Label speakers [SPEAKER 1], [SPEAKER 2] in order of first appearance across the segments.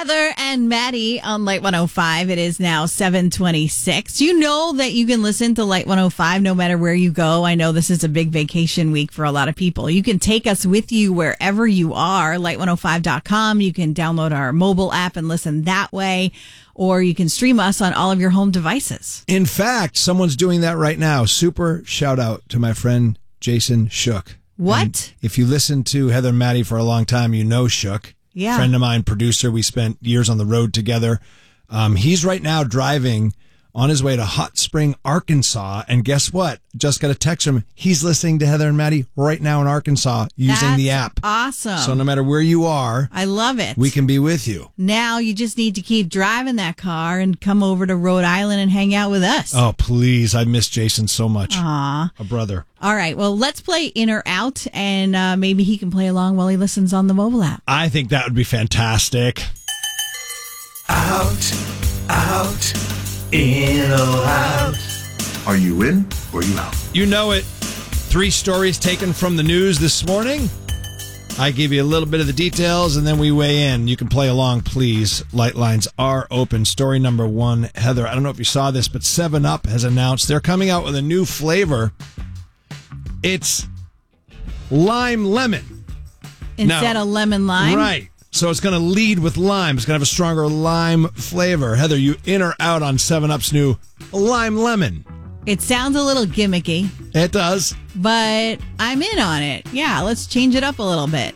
[SPEAKER 1] Heather and Maddie on Light 105. It is now 7:26. You know that you can listen to Light 105 no matter where you go. I know this is a big vacation week for a lot of people. You can take us with you wherever you are. Light105.com. You can download our mobile app and listen that way, or you can stream us on all of your home devices.
[SPEAKER 2] In fact, someone's doing that right now. Super shout out to my friend Jason Shook.
[SPEAKER 1] What?
[SPEAKER 2] And if you listen to Heather and Maddie for a long time, you know Shook.
[SPEAKER 1] Yeah.
[SPEAKER 2] Friend of mine, producer. We spent years on the road together. He's right now driving on his way to Hot Spring, Arkansas. And guess what? Just got a text from him. He's listening to Heather and Maddie right now in Arkansas using the app.
[SPEAKER 1] Awesome.
[SPEAKER 2] So no matter where you are,
[SPEAKER 1] I love it.
[SPEAKER 2] We can be with you.
[SPEAKER 1] Now you just need to keep driving that car and come over to Rhode Island and hang out with us.
[SPEAKER 2] Oh, please. I miss Jason so much.
[SPEAKER 1] Aw.
[SPEAKER 2] A brother.
[SPEAKER 1] All right. Well, let's play In or Out, and maybe he can play along while he listens on the mobile app.
[SPEAKER 2] I think that would be fantastic.
[SPEAKER 3] Out, out, in or out. Are you in or you out?
[SPEAKER 2] You know it. 3 stories taken from the news this morning. I give you a little bit of the details, and then we weigh in. You can play along, please. Light lines are open. Story number 1. Heather, I don't know if you saw this, but 7-Up has announced they're coming out with a new flavor. It's lime lemon.
[SPEAKER 1] Instead of lemon lime?
[SPEAKER 2] Right. So it's going to lead with lime. It's going to have a stronger lime flavor. Heather, you in or out on 7-Up's new lime lemon?
[SPEAKER 1] It sounds a little gimmicky.
[SPEAKER 2] It does.
[SPEAKER 1] But I'm in on it. Yeah, let's change it up a little bit.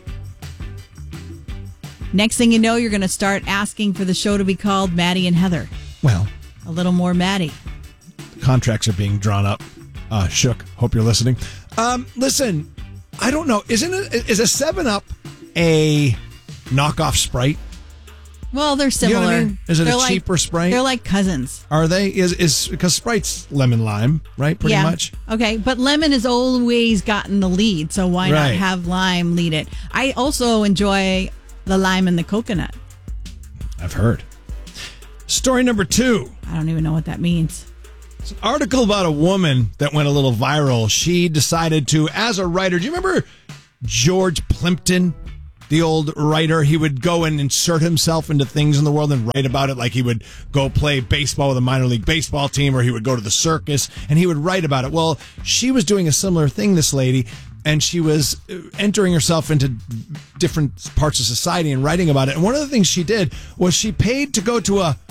[SPEAKER 1] Next thing you know, you're going to start asking for the show to be called Maddie and Heather.
[SPEAKER 2] Well,
[SPEAKER 1] a little more Maddie.
[SPEAKER 2] Contracts are being drawn up. Shook, hope you're listening. Listen, I don't know. Is a 7-Up a knockoff Sprite?
[SPEAKER 1] Well, they're similar.
[SPEAKER 2] You know what I mean? Is it
[SPEAKER 1] they're
[SPEAKER 2] a cheaper Sprite?
[SPEAKER 1] They're like cousins.
[SPEAKER 2] Are they? Is because Sprite's lemon lime, right? Pretty much.
[SPEAKER 1] Okay, but lemon has always gotten the lead, so why not have lime lead it? I also enjoy the lime and the coconut.
[SPEAKER 2] I've heard. Story number 2.
[SPEAKER 1] I don't even know what that means.
[SPEAKER 2] It's an article about a woman that went a little viral. She decided to, as a writer, do you remember George Plimpton, the old writer? He would go and insert himself into things in the world and write about it. Like he would go play baseball with a minor league baseball team, or he would go to the circus and he would write about it. Well, she was doing a similar thing, this lady, and she was entering herself into different parts of society and writing about it. And one of the things she did was she paid to go to a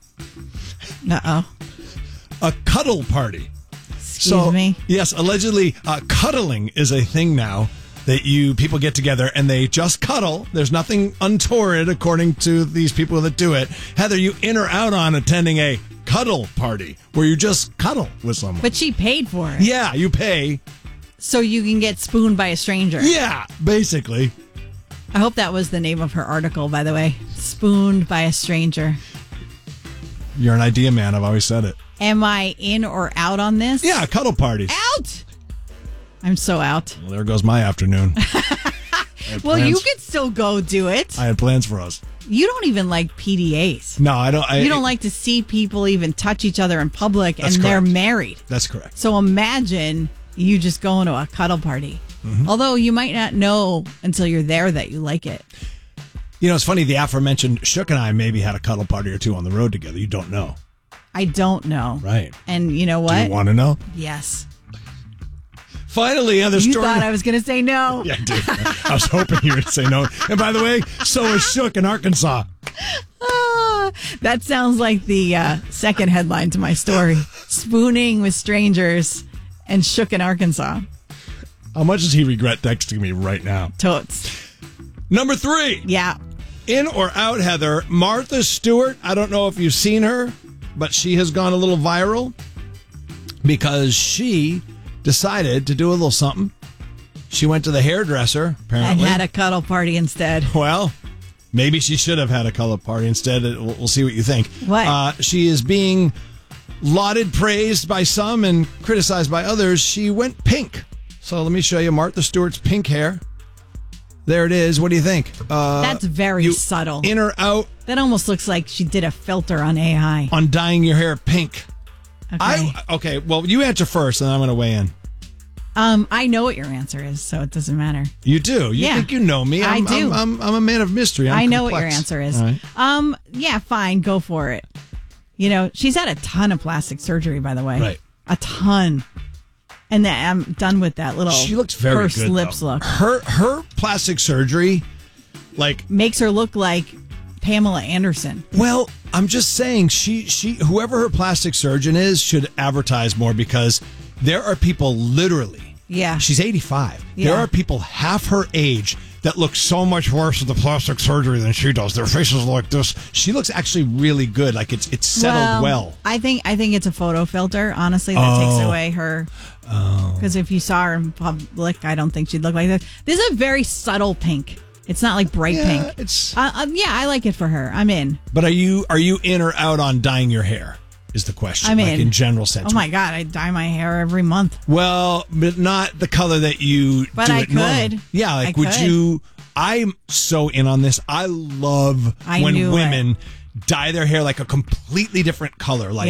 [SPEAKER 2] cuddle party.
[SPEAKER 1] Excuse me?
[SPEAKER 2] Yes, allegedly cuddling is a thing now that people get together and they just cuddle. There's nothing untoward according to these people that do it. Heather, you in or out on attending a cuddle party where you just cuddle with someone?
[SPEAKER 1] But she paid for it.
[SPEAKER 2] Yeah, you pay.
[SPEAKER 1] So you can get spooned by a stranger.
[SPEAKER 2] Yeah, basically.
[SPEAKER 1] I hope that was the name of her article, by the way. Spooned by a stranger.
[SPEAKER 2] You're an idea man. I've always said it.
[SPEAKER 1] Am I in or out on this?
[SPEAKER 2] Yeah, cuddle parties.
[SPEAKER 1] Out! I'm so out.
[SPEAKER 2] Well, there goes my afternoon.
[SPEAKER 1] Well, you could still go do it.
[SPEAKER 2] I had plans for us.
[SPEAKER 1] You don't even like PDAs.
[SPEAKER 2] No, I don't.
[SPEAKER 1] You don't like to see people even touch each other in public, and they're
[SPEAKER 2] correct.
[SPEAKER 1] married.
[SPEAKER 2] That's correct.
[SPEAKER 1] So imagine you just going to a cuddle party. Mm-hmm. Although you might not know until you're there that you like it.
[SPEAKER 2] You know, it's funny, the aforementioned Shook and I maybe had a cuddle party or two on the road together. You don't know.
[SPEAKER 1] I don't know.
[SPEAKER 2] Right.
[SPEAKER 1] And you know what?
[SPEAKER 2] Do you want to know?
[SPEAKER 1] Yes.
[SPEAKER 2] Finally, other story.
[SPEAKER 1] You thought I was going to say no.
[SPEAKER 2] Yeah, I did. I was hoping you would say no. And by the way, so is Shook in Arkansas.
[SPEAKER 1] That sounds like the second headline to my story. Spooning with strangers and Shook in Arkansas.
[SPEAKER 2] How much does he regret texting me right now?
[SPEAKER 1] Totes.
[SPEAKER 2] Number 3.
[SPEAKER 1] Yeah.
[SPEAKER 2] In or out, Heather, Martha Stewart. I don't know if you've seen her, but she has gone a little viral because she decided to do a little something. She went to the hairdresser, apparently.
[SPEAKER 1] And had a cuddle party instead.
[SPEAKER 2] Well, maybe she should have had a cuddle party instead. We'll see what you think.
[SPEAKER 1] What?
[SPEAKER 2] She is being lauded, praised by some, and criticized by others. She went pink. So let me show you Martha Stewart's pink hair. There it is. What do you think?
[SPEAKER 1] That's very subtle.
[SPEAKER 2] In or out?
[SPEAKER 1] That almost looks like she did a filter on AI.
[SPEAKER 2] On dyeing your hair pink.
[SPEAKER 1] Okay.
[SPEAKER 2] Okay, well, you answer first, and I'm going to weigh in.
[SPEAKER 1] I know what your answer is, so it doesn't matter.
[SPEAKER 2] You do? You think you know me?
[SPEAKER 1] I do.
[SPEAKER 2] I'm a man of mystery.
[SPEAKER 1] I know
[SPEAKER 2] complex.
[SPEAKER 1] what your answer is.
[SPEAKER 2] Right.
[SPEAKER 1] Yeah, fine. Go for it. You know, she's had a ton of plastic surgery, by the way.
[SPEAKER 2] Right.
[SPEAKER 1] A ton. And I'm done with that little
[SPEAKER 2] she looks very
[SPEAKER 1] pursed
[SPEAKER 2] good,
[SPEAKER 1] lips
[SPEAKER 2] though.
[SPEAKER 1] look.
[SPEAKER 2] Her plastic surgery, like,
[SPEAKER 1] makes her look like Pamela Anderson.
[SPEAKER 2] well, I'm just saying she whoever her plastic surgeon is should advertise more, because there are people literally.
[SPEAKER 1] Yeah.
[SPEAKER 2] She's 85.
[SPEAKER 1] Yeah.
[SPEAKER 2] There are people half her age that look so much worse with the plastic surgery than she does. Their faces look like this. She looks actually really good. Like it's settled well.
[SPEAKER 1] I think it's a photo filter, honestly, that takes away her. Because if you saw her in public, I don't think she'd look like this. This is a very subtle pink. It's not like bright pink.
[SPEAKER 2] It's
[SPEAKER 1] I like it for her. I'm in.
[SPEAKER 2] But are you in or out on dyeing your hair? Is the question.
[SPEAKER 1] I'm
[SPEAKER 2] like in general sense.
[SPEAKER 1] Oh my God, I dye my hair every month.
[SPEAKER 2] Well, but not the color that you
[SPEAKER 1] But
[SPEAKER 2] do
[SPEAKER 1] I
[SPEAKER 2] it normally.
[SPEAKER 1] could.
[SPEAKER 2] Yeah, like
[SPEAKER 1] I
[SPEAKER 2] would
[SPEAKER 1] could.
[SPEAKER 2] you? I'm so in on this. I love
[SPEAKER 1] I
[SPEAKER 2] when
[SPEAKER 1] knew
[SPEAKER 2] women dye their hair like a completely different color, like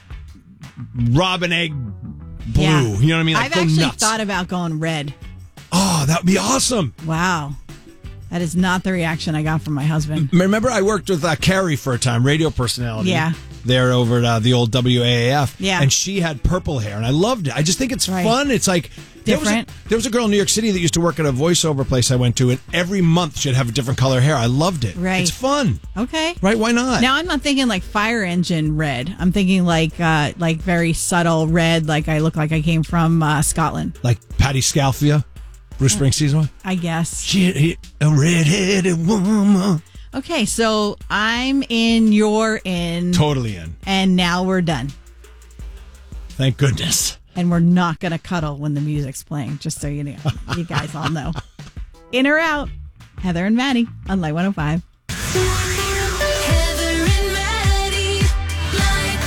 [SPEAKER 2] robin egg blue.
[SPEAKER 1] Yeah.
[SPEAKER 2] You know what I mean? Like,
[SPEAKER 1] I've
[SPEAKER 2] go
[SPEAKER 1] actually
[SPEAKER 2] nuts.
[SPEAKER 1] thought about going red.
[SPEAKER 2] Oh, that would be awesome.
[SPEAKER 1] Wow. That is not the reaction I got from my husband.
[SPEAKER 2] Remember, I worked with Carrie for a time, radio personality.
[SPEAKER 1] Yeah.
[SPEAKER 2] There over at the old WAAF.
[SPEAKER 1] Yeah.
[SPEAKER 2] And she had purple hair, and I loved it. I just think it's fun. It's like
[SPEAKER 1] different.
[SPEAKER 2] There was a girl in New York City that used to work at a voiceover place I went to, and every month she'd have a different color hair. I loved it.
[SPEAKER 1] Right.
[SPEAKER 2] It's fun.
[SPEAKER 1] Okay.
[SPEAKER 2] Right? Why not?
[SPEAKER 1] Now I'm not thinking like fire engine red. I'm thinking like very subtle red, like I look like I came from Scotland.
[SPEAKER 2] Like Patti Scalfia, Bruce Springsteen's one?
[SPEAKER 1] I guess.
[SPEAKER 2] She a redheaded woman.
[SPEAKER 1] Okay, so I'm in, you're in.
[SPEAKER 2] Totally in.
[SPEAKER 1] And now we're done.
[SPEAKER 2] Thank goodness.
[SPEAKER 1] And we're not going to cuddle when the music's playing, just so you know. You guys all know. In or out, Heather and Maddie on Light 105.
[SPEAKER 4] Heather and Maddie, Light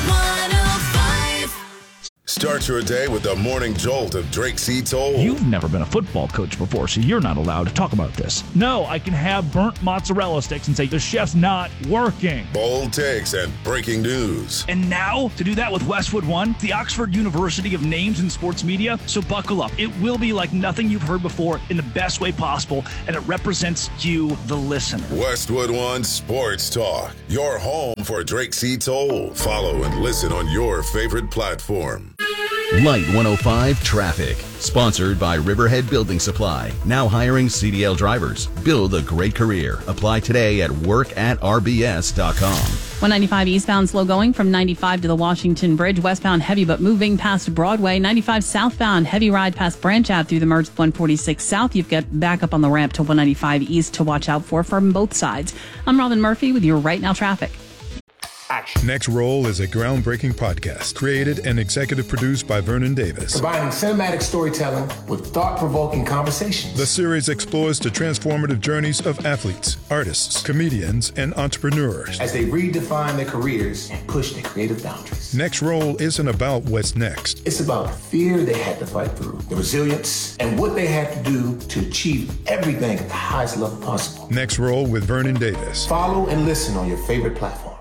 [SPEAKER 4] 105.
[SPEAKER 5] Start your day with the morning jolt of Drake C. Toll.
[SPEAKER 6] You've never been a football coach before, so you're not allowed to talk about this. No, I can have burnt mozzarella sticks and say the chef's not working.
[SPEAKER 5] Bold takes and breaking news.
[SPEAKER 6] And now, to do that with Westwood One, the Oxford University of Names in Sports Media. So buckle up. It will be like nothing you've heard before in the best way possible, and it represents you, the listener.
[SPEAKER 5] Westwood One Sports Talk. Your home for Drake C. Toll. Follow and listen on your favorite platform.
[SPEAKER 7] Light 105 Traffic. Sponsored by Riverhead Building Supply. Now hiring CDL drivers. Build a great career. Apply today at workatrbs.com.
[SPEAKER 8] 195 eastbound slow going from 95 to the Washington Bridge. Westbound heavy but moving past Broadway. 95 southbound heavy ride past Branch Ave through the merge 146 south. You've got back up on the ramp to 195 east to watch out for from both sides. I'm Robin Murphy with your Right Now traffic.
[SPEAKER 9] Next Roll is a groundbreaking podcast created and executive produced by Vernon Davis.
[SPEAKER 10] Combining cinematic storytelling with thought-provoking conversations.
[SPEAKER 9] The series explores the transformative journeys of athletes, artists, comedians, and entrepreneurs
[SPEAKER 10] as they redefine their careers and push their creative boundaries.
[SPEAKER 9] Next Roll isn't about what's next.
[SPEAKER 10] It's about the fear they had to fight through, the resilience, and what they had to do to achieve everything at the highest level possible.
[SPEAKER 9] Next Roll with Vernon Davis.
[SPEAKER 10] Follow and listen on your favorite platform.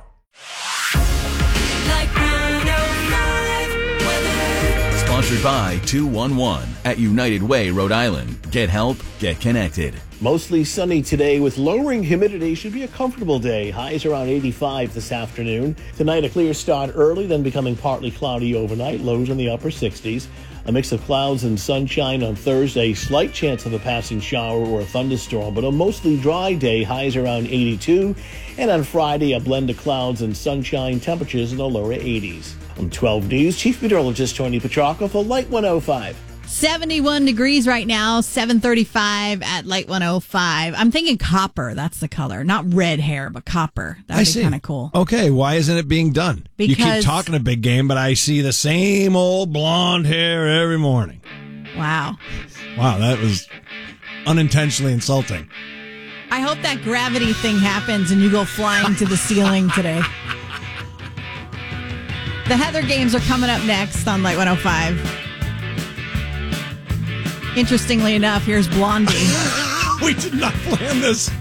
[SPEAKER 4] Light 105 weather.
[SPEAKER 7] Sponsored by 211 at United Way, Rhode Island. Get help, get connected.
[SPEAKER 11] Mostly sunny today with lowering humidity. Should be a comfortable day. Highs around 85 this afternoon. Tonight a clear start early, then becoming partly cloudy overnight. Lows in the upper 60s. A mix of clouds and sunshine on Thursday. Slight chance of a passing shower or a thunderstorm, but a mostly dry day. Highs around 82. And on Friday, a blend of clouds and sunshine. Temperatures in the lower 80s. On 12 News, Chief Meteorologist Tony Petrarca for Light 105.
[SPEAKER 1] 71 degrees right now, 7:35 at Light 105. I'm thinking copper. That's the color. Not red hair, but copper. That would be kind of cool.
[SPEAKER 2] Okay, why isn't it being done? You keep
[SPEAKER 1] Because-
[SPEAKER 2] talking a big game, but I see the same old blonde hair every morning.
[SPEAKER 1] Wow.
[SPEAKER 2] Wow, that was unintentionally insulting.
[SPEAKER 1] I hope that gravity thing happens and you go flying to the ceiling today. The Heather games are coming up next on Light 105. Interestingly enough, here's Blondie.
[SPEAKER 2] We did not plan this.